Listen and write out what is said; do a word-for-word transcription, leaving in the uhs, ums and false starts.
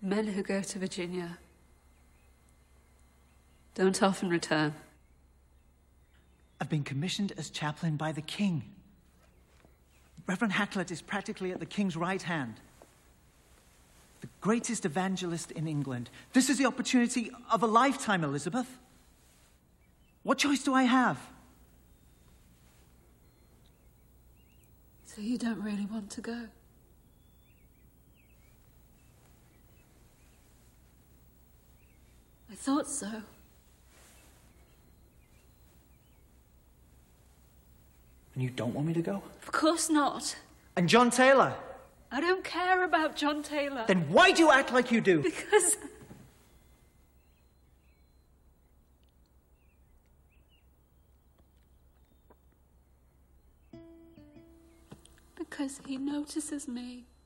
Men who go to Virginia don't often return. I've been commissioned as chaplain by the king. Reverend Hakluyt is practically at the king's right hand. The greatest evangelist in England. This is the opportunity of a lifetime, Elizabeth. What choice do I have? So you don't really want to go? I thought so. And you don't want me to go? Of course not. And John Taylor? I don't care about John Taylor. Then why do you act like you do? Because... Because he notices me.